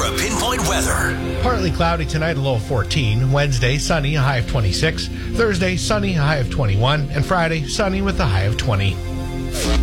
Acura Pinpoint Weather. Partly cloudy tonight, a low of 14. Wednesday, sunny, a high of 26. Thursday, sunny, a high of 21. And Friday, sunny with a high of 20.